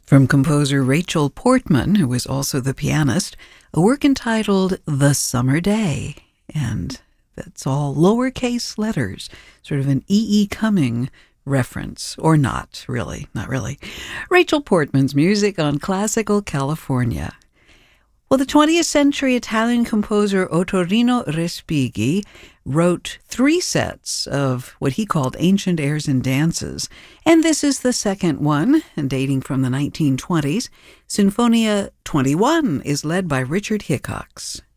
From composer Rachel Portman, who was also the pianist, a work entitled The Summer Day. And that's all lowercase letters, sort of an E.E. Cumming reference, or not really. Rachel Portman's music on Classical California. Well, the 20th century Italian composer Ottorino Respighi wrote 3 sets of what he called ancient airs and dances, and this is the second one, dating from the 1920s. Sinfonia 21 is led by Richard Hickox.